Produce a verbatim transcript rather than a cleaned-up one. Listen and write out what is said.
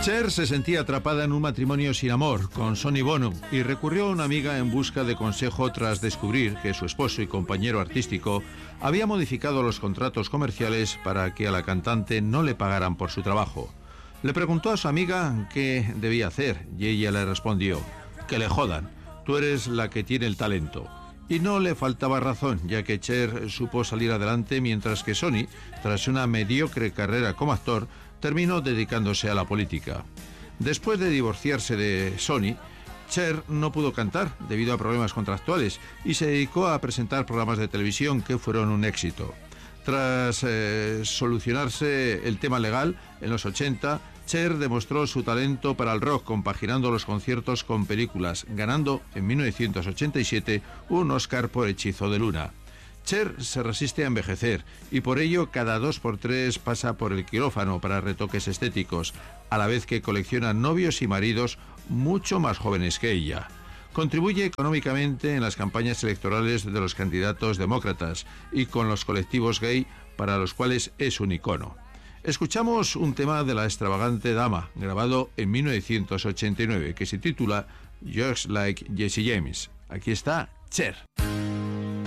Cher se sentía atrapada en un matrimonio sin amor con Sonny Bono y recurrió a una amiga en busca de consejo tras descubrir que su esposo y compañero artístico había modificado los contratos comerciales para que a la cantante no le pagaran por su trabajo. Le preguntó a su amiga qué debía hacer y ella le respondió: que le jodan, tú eres la que tiene el talento. Y no le faltaba razón, ya que Cher supo salir adelante mientras que Sonny, tras una mediocre carrera como actor, terminó dedicándose a la política. Después de divorciarse de Sonny, Cher no pudo cantar debido a problemas contractuales y se dedicó a presentar programas de televisión que fueron un éxito. Tras eh, solucionarse el tema legal en los ochenta, Cher demostró su talento para el rock compaginando los conciertos con películas, ganando en mil novecientos ochenta y siete un Oscar por Hechizo de Luna. Cher se resiste a envejecer y por ello cada dos por tres pasa por el quirófano para retoques estéticos, a la vez que colecciona novios y maridos mucho más jóvenes que ella. Contribuye económicamente en las campañas electorales de los candidatos demócratas y con los colectivos gay para los cuales es un icono. Escuchamos un tema de la extravagante dama, grabado en mil novecientos ochenta y nueve, que se titula Just Like Jesse James. Aquí está Cher.